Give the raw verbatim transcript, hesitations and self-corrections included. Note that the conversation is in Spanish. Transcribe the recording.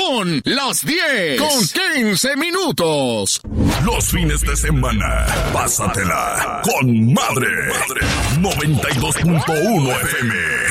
Son las diez con quince minutos. Los fines de semana, pásatela con madre. noventa y dos punto uno F M.